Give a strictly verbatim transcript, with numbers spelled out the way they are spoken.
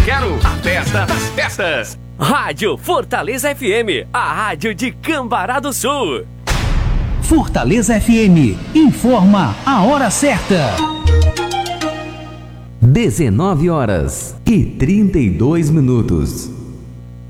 quero a festa das festas. Rádio Fortaleza F M, a rádio de Cambará do Sul. Fortaleza F M, informa a hora certa. dezenove horas e trinta e dois minutos.